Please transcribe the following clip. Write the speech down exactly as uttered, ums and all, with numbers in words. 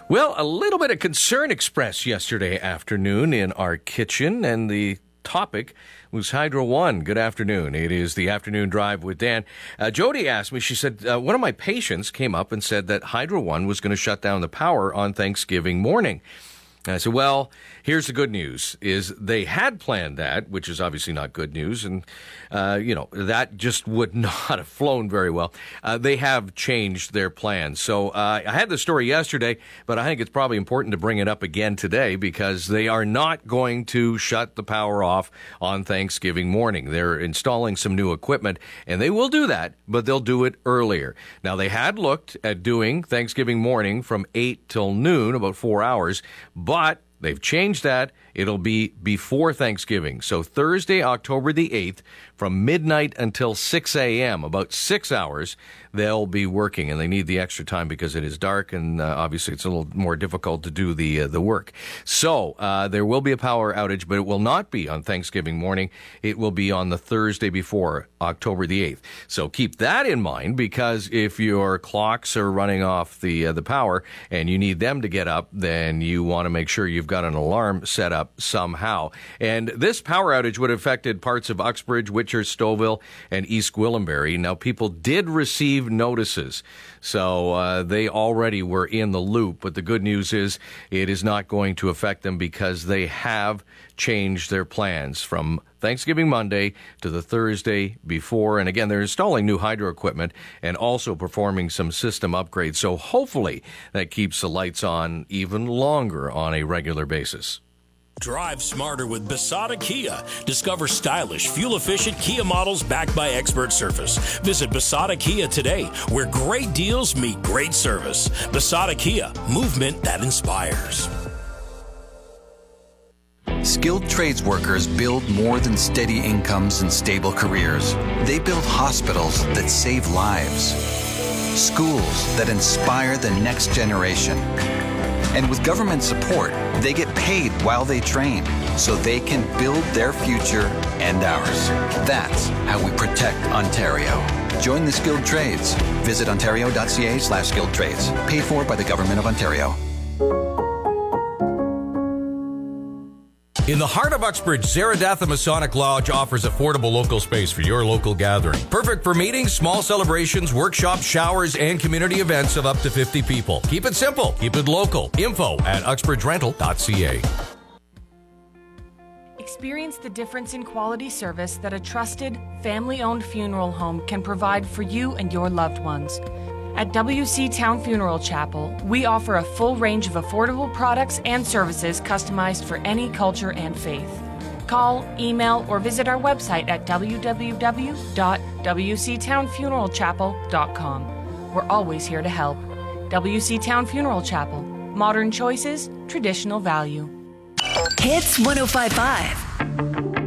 Well, a little bit of concern expressed yesterday afternoon in our kitchen, and the topic was Hydro One. Good afternoon. It is the Afternoon Drive with Dan. Uh, Jody asked me, she said, uh, one of my patients came up and said that Hydro One was going to shut down the power on Thanksgiving morning. And I said, well, here's the good news, is they had planned that, which is obviously not good news, and, uh, you know, that just would not have flown very well. Uh, they have changed their plans. So uh, I had the story yesterday, but I think it's probably important to bring it up again today because they are not going to shut the power off on Thanksgiving morning. They're installing some new equipment, and they will do that, but they'll do it earlier. Now, they had looked at doing Thanksgiving morning from eight till noon, about four hours, but But they've changed that. It'll be before Thanksgiving. So Thursday, October the eighth, from midnight until six a.m., about six hours, they'll be working. And they need the extra time because it is dark, and uh, obviously it's a little more difficult to do the uh, the work. So uh, there will be a power outage, but it will not be on Thanksgiving morning. It will be on the Thursday before, October the eighth. So keep that in mind, because if your clocks are running off the uh, the power and you need them to get up, then you want to make sure you've got an alarm set up somehow. And this power outage would have affected parts of Uxbridge, Whitcher, Stouffville, and East Gwillimbury. Now, people did receive notices, so uh, they already were in the loop. But the good news is it is not going to affect them because they have changed their plans from Thanksgiving Monday to the Thursday before. And again, they're installing new hydro equipment and also performing some system upgrades. So hopefully that keeps the lights on even longer on a regular basis. Drive smarter with Basada Kia. Discover stylish, fuel-efficient Kia models backed by expert service. Visit Basada Kia today, where great deals meet great service. Basada Kia, movement that inspires. Skilled trades workers build more than steady incomes and stable careers. They build hospitals that save lives, schools that inspire the next generation. And with government support, they get paid while they train, so they can build their future and ours. That's how we protect Ontario. Join the skilled trades. Visit ontario.ca slash skilled trades. Paid for by the Government of Ontario. In the heart of Uxbridge, Zaradatha Masonic Lodge offers affordable local space for your local gathering. Perfect for meetings, small celebrations, workshops, showers, and community events of up to fifty people. Keep it simple. Keep it local. Info at uxbridge rental dot c a. Experience the difference in quality service that a trusted, family-owned funeral home can provide for you and your loved ones. At W C Town Funeral Chapel, we offer a full range of affordable products and services customized for any culture and faith. Call, email, or visit our website at w w w dot w c town funeral chapel dot com. We're always here to help. W C Town Funeral Chapel. Modern choices, traditional value. Hits one oh five point five.